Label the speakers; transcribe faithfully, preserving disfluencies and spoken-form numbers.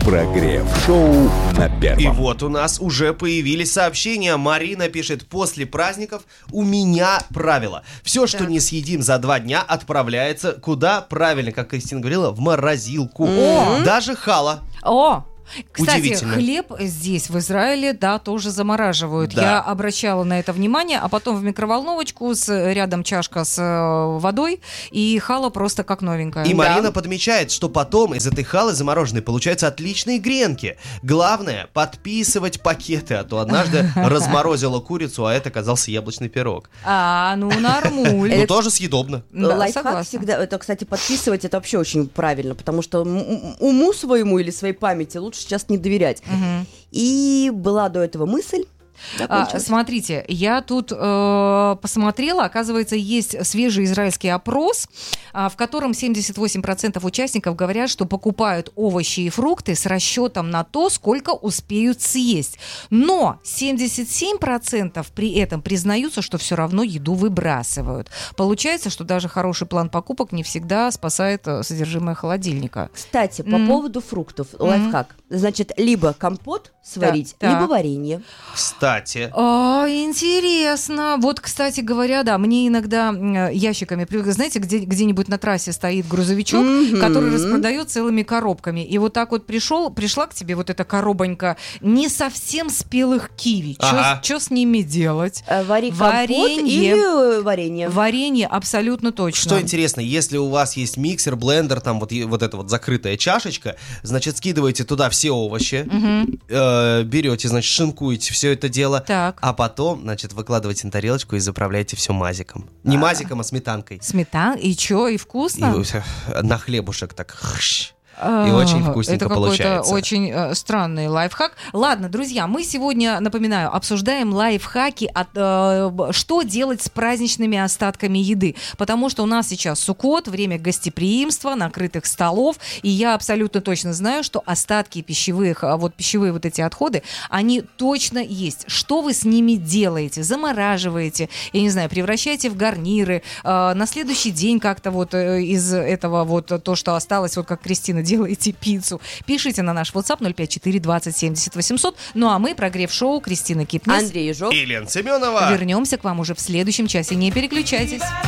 Speaker 1: Прогрев-шоу на Первом.
Speaker 2: И вот у нас уже появились сообщения. Марина пишет: после праздников у меня правило. Все, что
Speaker 3: Так.
Speaker 2: не съедим за два дня, отправляется куда? Правильно, как Кристина говорила, в морозилку.
Speaker 3: О!
Speaker 2: Даже хала.
Speaker 3: О! Кстати,
Speaker 2: Удивительно.
Speaker 3: хлеб здесь, в Израиле, да, тоже замораживают.
Speaker 2: Да.
Speaker 3: Я обращала на это внимание, а потом в микроволновочку, с, рядом чашка с э, водой, и хала просто как новенькая.
Speaker 2: И
Speaker 3: Да.
Speaker 2: Марина подмечает, что потом из этой халы замороженной получаются отличные гренки. Главное — подписывать пакеты, а то однажды разморозила курицу, а это оказался яблочный пирог.
Speaker 3: А, ну нормуль.
Speaker 2: Ну, тоже съедобно.
Speaker 3: Да,
Speaker 4: Лайфхак
Speaker 3: согласна.
Speaker 4: всегда, это, кстати, подписывать, это вообще очень правильно, потому что м- м- уму своему или своей памяти лучше сейчас не доверять.
Speaker 3: Мгм.
Speaker 4: И была до этого мысль.
Speaker 3: А,
Speaker 4: закончилась.
Speaker 3: смотрите, я тут э, посмотрела, оказывается, есть свежий израильский опрос, а, в котором семьдесят восемь процентов участников говорят, что покупают овощи и фрукты с расчетом на то, сколько успеют съесть. Но семьдесят семь процентов при этом признаются, что все равно еду выбрасывают. Получается, что даже хороший план покупок не всегда спасает э, содержимое холодильника.
Speaker 4: Кстати, по
Speaker 3: Мгм.
Speaker 4: поводу фруктов, лайфхак. Значит, либо компот сварить,
Speaker 3: Так,
Speaker 4: либо
Speaker 3: так.
Speaker 4: варенье.
Speaker 2: Кстати,
Speaker 3: А, интересно. Вот, кстати говоря, да, мне иногда м, ящиками, при- знаете, где, где-нибудь на трассе стоит грузовичок,
Speaker 4: Мгм.
Speaker 3: который распродает целыми коробками. И вот так вот пришел, пришла к тебе вот эта коробонька не совсем спелых киви.
Speaker 2: Ага.
Speaker 3: Что с ними делать?
Speaker 4: Э, Вари компот
Speaker 3: Варенье.
Speaker 4: или э, варенье.
Speaker 3: Варенье абсолютно точно.
Speaker 2: что интересно, если у вас есть миксер, блендер, там вот, и- вот эта вот закрытая чашечка, значит, скидываете туда все овощи,
Speaker 3: Мгм.
Speaker 2: э, берете, значит, шинкуете все это дело,
Speaker 3: Так.
Speaker 2: а потом, значит, выкладываете на тарелочку и заправляете все мазиком. Не мазиком, а сметанкой.
Speaker 3: Сметан, и чё, и
Speaker 2: И
Speaker 3: вкусно?
Speaker 2: всё на хлебушек так хрщ.
Speaker 3: А,
Speaker 2: И очень вкусненько
Speaker 3: это
Speaker 2: получается.
Speaker 3: какой-то очень э, странный лайфхак. Ладно, друзья, мы сегодня, напоминаю, обсуждаем лайфхаки, от, э, б- что делать с праздничными остатками еды. Потому что у нас сейчас Суккот, время гостеприимства, накрытых столов, и я абсолютно точно знаю, что остатки пищевых, а, вот пищевые вот эти отходы, они точно есть. Что вы с ними делаете? Замораживаете, я не знаю, превращаете в гарниры, э, на следующий день как-то вот э, из этого вот э, то, что осталось, вот как Кристина делаете пиццу. Пишите на наш WhatsApp ноль пять четыре двадцать семьдесят восемьсот. Ну а мы, прогрев шоу, Кристина Кипнис.
Speaker 4: Андрей Ежов.
Speaker 2: И Лен Семенова.
Speaker 3: Вернемся к вам уже в следующем часе. Не переключайтесь.